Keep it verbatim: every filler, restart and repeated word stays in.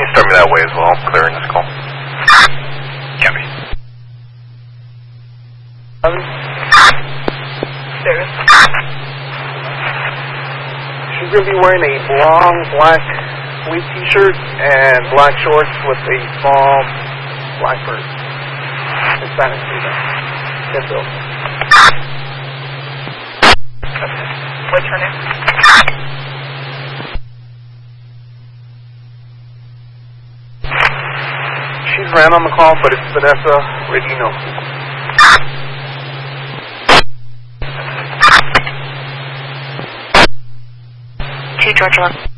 start me that way as well, clearing this call. Copy. Um, there. She's going to be wearing a long black sleeve t-shirt and black shorts with a small black bird. Hispanic student. Yes, Bill. What's her name? She's ran on the call, but it's Vanessa Regino. Two Georgia.